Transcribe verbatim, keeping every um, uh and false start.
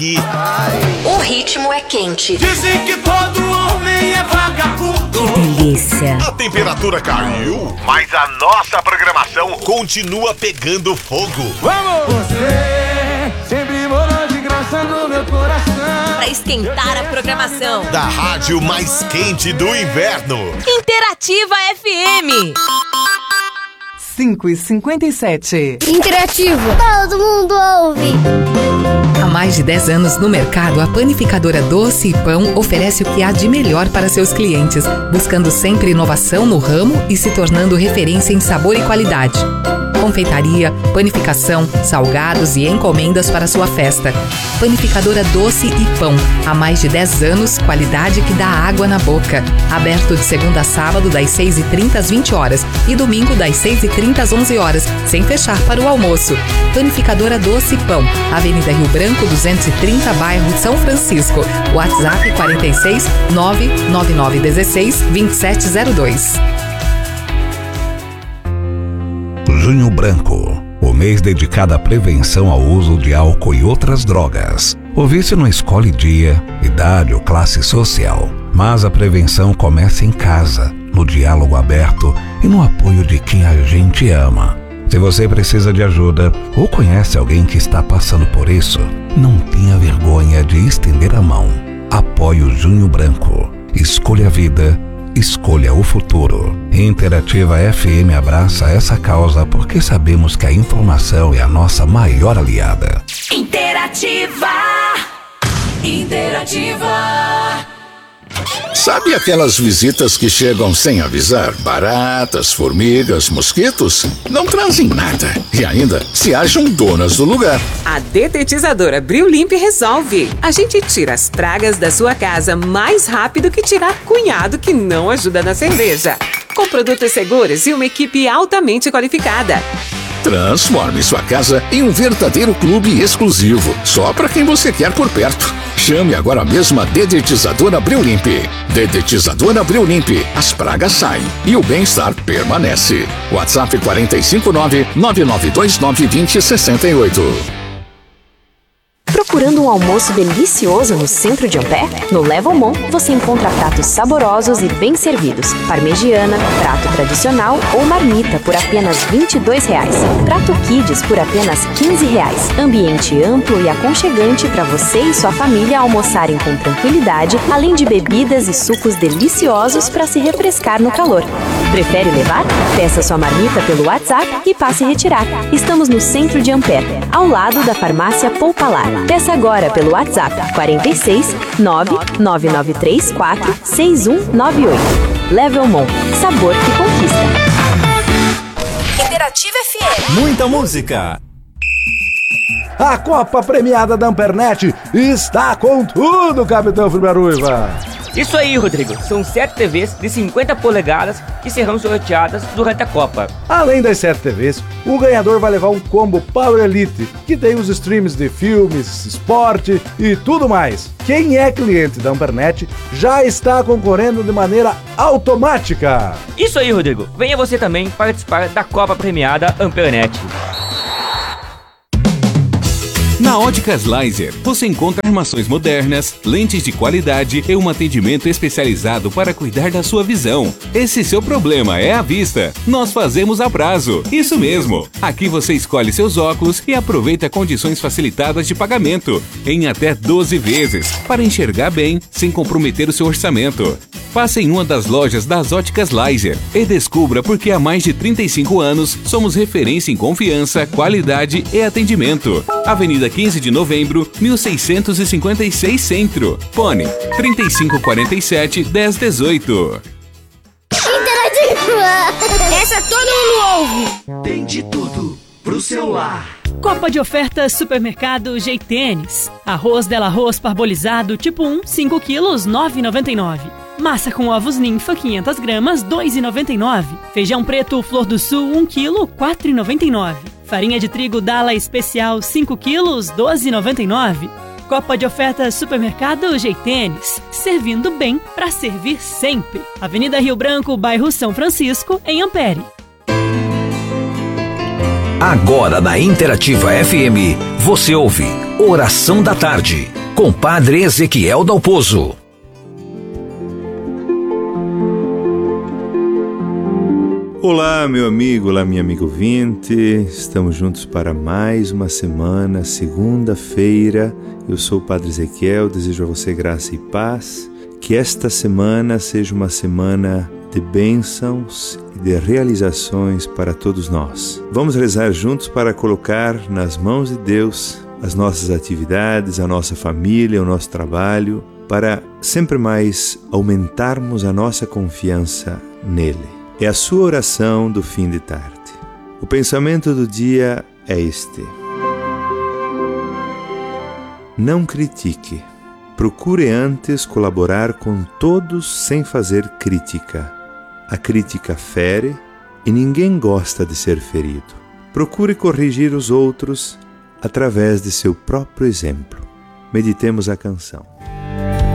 O ritmo é quente. Dizem que todo homem é vagabundo. Que delícia. A temperatura caiu, mas a nossa programação continua pegando fogo. Vamos! Você sempre morou de graça no meu coração. Pra esquentar a programação Da rádio mais quente do inverno. Interativa F M. cinco e cinquenta e sete. Interativo. Todo mundo ouve. Há mais de dez anos no mercado, a panificadora Doce e Pão oferece o que há de melhor para seus clientes, buscando sempre inovação no ramo e se tornando referência em sabor e qualidade. Confeitaria, panificação, salgados e encomendas para sua festa. Panificadora Doce e Pão. Há mais de dez anos, qualidade que dá água na boca. Aberto de segunda a sábado, das seis e trinta às vinte horas e domingo, das seis e trinta às onze horas, sem fechar para o almoço. Panificadora Doce e Pão. Avenida Rio Branco, duzentos e trinta, bairro São Francisco. WhatsApp quarenta e seis, nove nove nove um seis, dois sete zero dois. Junho Branco, o mês dedicado à prevenção ao uso de álcool e outras drogas. O vício não escolhe dia, idade ou classe social, mas a prevenção começa em casa, no diálogo aberto e no apoio de quem a gente ama. Se você precisa de ajuda ou conhece alguém que está passando por isso, não tenha vergonha de estender a mão. Apoie o Junho Branco. Escolha a vida. Escolha o futuro. Interativa F M abraça essa causa porque sabemos que a informação é a nossa maior aliada. Interativa. Interativa. Sabe aquelas visitas que chegam sem avisar? Baratas, formigas, mosquitos? Não trazem nada. E ainda se acham donas do lugar. A detetizadora Brillimp resolve. A gente tira as pragas da sua casa mais rápido que tirar cunhado que não ajuda na cerveja. Com produtos seguros e uma equipe altamente qualificada. Transforme sua casa em um verdadeiro clube exclusivo, só para quem você quer por perto. Chame agora mesmo a dedetizadora Brillimp. Dedetizadora Brillimp. As pragas saem e o bem-estar permanece. WhatsApp quatro cinco nove, nove nove dois nove, dois zero seis oito. Procurando um almoço delicioso no centro de Ampere? No Level Mon, você encontra pratos saborosos e bem servidos. Parmegiana, prato tradicional ou marmita por apenas vinte e dois reais. Prato Kids por apenas quinze reais. Ambiente amplo e aconchegante para você e sua família almoçarem com tranquilidade, além de bebidas e sucos deliciosos para se refrescar no calor. Prefere levar? Peça sua marmita pelo WhatsApp e passe a retirar. Estamos no centro de Ampere, ao lado da farmácia Poupalar. Peça agora pelo WhatsApp quarenta e seis, nove nove nove três quatro, seis um nove oito. Level Mon, sabor que conquista. Interativa F M. Muita música. A Copa Premiada da Ampernet está com tudo, Capitão Fribaruiva. Isso aí, Rodrigo. São sete T Vs de cinquenta polegadas que serão sorteadas durante a Copa. Além das sete T Vs, o ganhador vai levar um combo Power Elite, que tem os streams de filmes, esporte e tudo mais. Quem é cliente da Ampernet já está concorrendo de maneira automática. Isso aí, Rodrigo. Venha você também participar da Copa Premiada Ampernet. Na Óticas Laser, você encontra armações modernas, lentes de qualidade e um atendimento especializado para cuidar da sua visão. Esse seu problema é a vista. Nós fazemos a prazo. Isso mesmo. Aqui você escolhe seus óculos e aproveita condições facilitadas de pagamento, em até doze vezes, para enxergar bem, sem comprometer o seu orçamento. Passe em uma das lojas das Óticas Laser e descubra por que há mais de trinta e cinco anos somos referência em confiança, qualidade e atendimento. Avenida quinze de novembro, mil seiscentos e cinquenta e seis Centro. Fone trinta e cinco quarenta e sete, dez dezoito. Interativa! Essa todo mundo ouve. Tem de tudo pro celular. Copa de ofertas Supermercado Jeitênis. Arroz Del Arroz parbolizado tipo um, cinco quilos, nove reais e noventa e nove centavos. Massa com ovos ninfa, quinhentas gramas, dois reais e noventa e nove centavos. Feijão preto Flor do Sul, um quilo, quatro reais e noventa e nove centavos. Farinha de trigo Dala Especial, cinco quilos, doze reais e noventa e nove centavos. Copa de ofertas Supermercado Jeitênis. Servindo bem para servir sempre. Avenida Rio Branco, bairro São Francisco, em Ampere. Agora na Interativa F M, você ouve Oração da Tarde, com Padre Ezequiel Dalpozo. Olá, meu amigo, olá, minha amiga ouvinte. Estamos juntos para mais uma semana, segunda-feira. Eu sou o Padre Ezequiel, desejo a você graça e paz. Que esta semana seja uma semana de bênçãos e de realizações para todos nós. Vamos rezar juntos para colocar nas mãos de Deus as nossas atividades, a nossa família, o nosso trabalho, para sempre mais aumentarmos a nossa confiança nele. É a sua oração do fim de tarde. O pensamento do dia é este: não critique. Procure antes colaborar com todos sem fazer crítica. A crítica fere e ninguém gosta de ser ferido. Procure corrigir os outros através de seu próprio exemplo. Meditemos a canção.